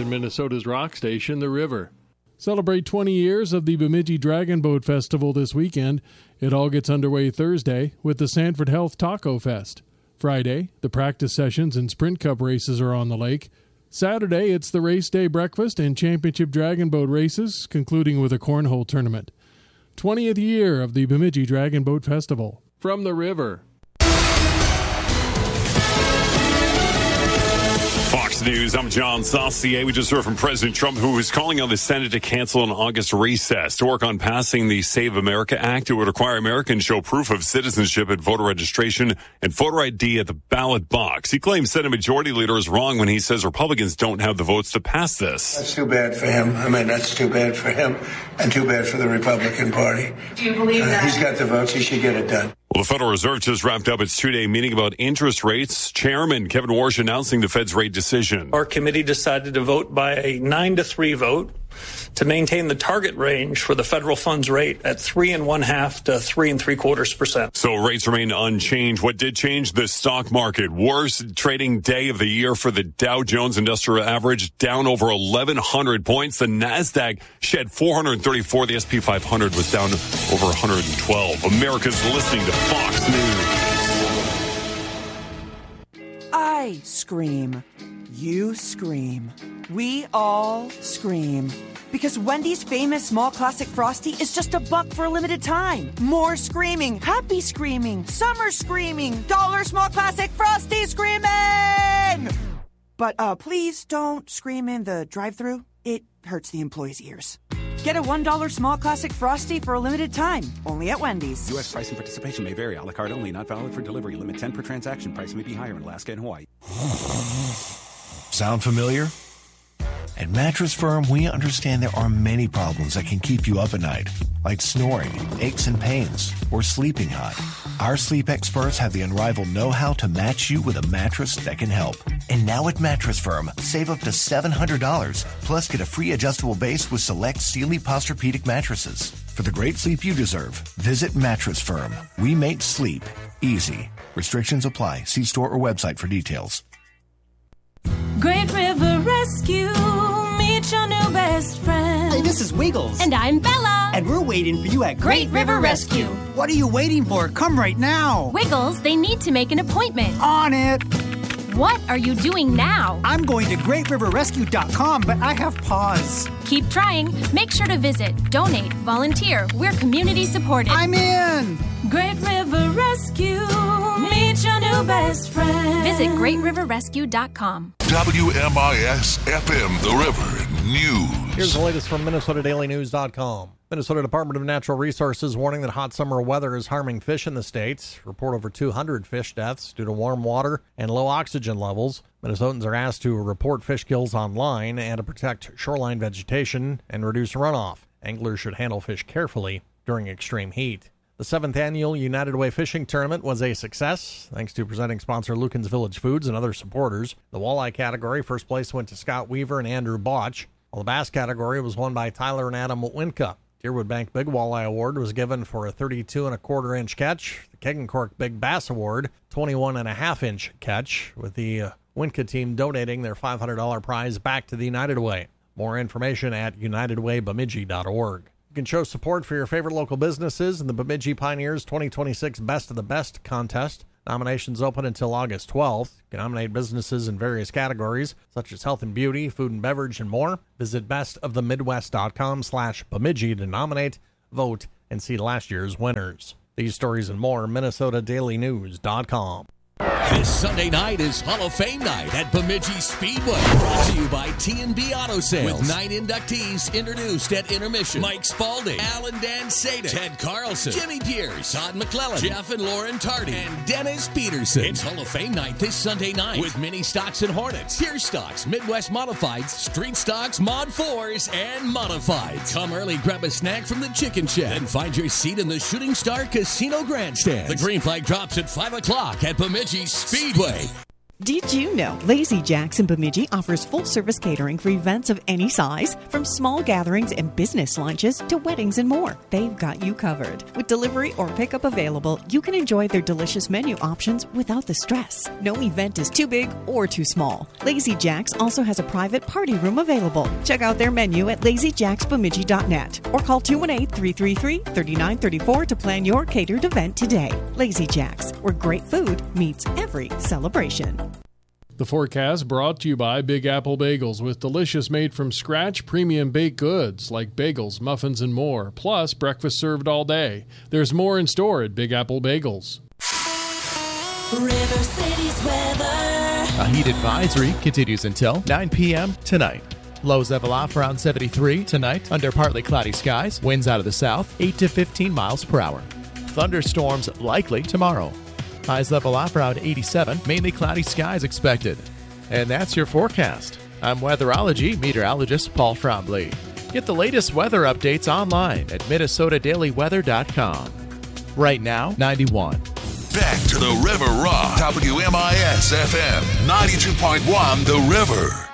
Minnesota's rock station, The River. Celebrate 20 years of the Bemidji Dragon Boat Festival this weekend. It all gets underway Thursday with the Sanford Health Taco Fest. Friday, the practice sessions and Sprint Cup races are on the lake. Saturday, it's the race day breakfast and championship dragon boat races, concluding with a cornhole tournament. 20th year of the Bemidji Dragon Boat Festival. From The River. Fox News, I'm John Saucier. We just heard from President Trump, who is calling on the Senate to cancel an August recess to work on passing the Save America Act. It would require Americans show proof of citizenship at voter registration and voter ID at the ballot box. He claims Senate Majority Leader is wrong when he says Republicans don't have the votes to pass this. That's too bad for him. That's too bad for him and too bad for the Republican Party. Do you believe that? He's got the votes. He should get it done. Well, the Federal Reserve just wrapped up its two-day meeting about interest rates. Chairman Kevin Warsh announcing the Fed's rate decision. Our committee decided to vote by a 9-3 vote to maintain the target range for the federal funds rate at 3.5% to 3.75%. So rates remain unchanged. What did change? The stock market. Worst trading day of the year for the Dow Jones Industrial Average, down over 1,100 points. The NASDAQ shed 434. The S&P 500 was down over 112. America's listening to Fox News. I scream. You scream. We all scream. Because Wendy's famous small classic Frosty is just $1 for a limited time. More screaming, happy screaming, summer screaming, dollar small classic Frosty screaming! But please don't scream in the drive-thru. It hurts the employees' ears. Get a $1 small classic Frosty for a limited time, only at Wendy's. U.S. price and participation may vary. A la carte only, not valid for delivery. Limit 10 per transaction. Price may be higher in Alaska and Hawaii. Sound familiar? At Mattress Firm, we understand there are many problems that can keep you up at night, like snoring, aches and pains, or sleeping hot. Our sleep experts have the unrivaled know-how to match you with a mattress that can help. And now at Mattress Firm, save up to $700, plus get a free adjustable base with select Sealy Posturepedic mattresses. For the great sleep you deserve, visit Mattress Firm. We make sleep easy. Restrictions apply. See store or website for details. Great River Rescue, meet your new best friend. Hey, this is Wiggles. And I'm Bella. And we're waiting for you at Great River Rescue. What are you waiting for? Come right now. Wiggles, they need to make an appointment. On it. What are you doing now? I'm going to greatriverrescue.com, but I have pause. Keep trying. Make sure to visit, donate, volunteer. We're community supported. I'm in. Great River Rescue, meet your new best friend. Visit greatriverrescue.com. WMIS-FM, The River News. Here's the latest from MinnesotaDailyNews.com. Minnesota Department of Natural Resources warning that hot summer weather is harming fish in the state. Report over 200 fish deaths due to warm water and low oxygen levels. Minnesotans are asked to report fish kills online and to protect shoreline vegetation and reduce runoff. Anglers should handle fish carefully during extreme heat. The 7th annual United Way Fishing Tournament was a success, thanks to presenting sponsor Lucan's Village Foods and other supporters. The walleye category, first place went to Scott Weaver and Andrew Botch, while the bass category was won by Tyler and Adam Winka. Deerwood Bank Big Walleye Award was given for a 32.25-inch catch. The Keg and Cork Big Bass Award, 21.5-inch catch, with the Winka team donating their $500 prize back to the United Way. More information at unitedwaybemidji.org. You can show support for your favorite local businesses in the Bemidji Pioneers 2026 Best of the Best contest. Nominations open until August 12th. You can nominate businesses in various categories, such as health and beauty, food and beverage, and more. Visit bestofthemidwest.com/Bemidji to nominate, vote, and see last year's winners. These stories and more, MinnesotaDailyNews.com. This Sunday night is Hall of Fame night at Bemidji Speedway. Brought to you by T&B Auto Sales. With 9 inductees introduced at intermission. Mike Spalding, Alan Dan Saden, Ted Carlson, Jimmy Pierce, Todd McClellan, Jeff and Lauren Tardy, and Dennis Peterson. It's Hall of Fame night this Sunday night with Mini Stocks and Hornets, Tier Stocks, Midwest Modifieds, Street Stocks, Mod 4s, and Modifieds. Come early, grab a snack from the Chicken Shed, and find your seat in the Shooting Star Casino Grandstand. The green flag drops at 5 o'clock at Bemidji Speedway. Did you know Lazy Jack's in Bemidji offers full-service catering for events of any size? From small gatherings and business lunches to weddings and more, they've got you covered. With delivery or pickup available, you can enjoy their delicious menu options without the stress. No event is too big or too small. Lazy Jack's also has a private party room available. Check out their menu at lazyjacksbemidji.net or call 218-333-3934 to plan your catered event today. Lazy Jack's, where great food meets every celebration. The forecast brought to you by Big Apple Bagels with delicious made-from-scratch premium baked goods like bagels, muffins, and more, plus breakfast served all day. There's more in store at Big Apple Bagels. River City's weather. A heat advisory continues until 9 p.m. tonight. Lows level off around 73 tonight under partly cloudy skies. Winds out of the south, 8 to 15 miles per hour. Thunderstorms likely tomorrow. Highs level off around 87, mainly cloudy skies expected. And that's your forecast. I'm weatherology meteorologist Paul Trombley. Get the latest weather updates online at MinnesotaDailyWeather.com. Right now, 91. Back to the River Rock. WMIS FM 92.1 The River.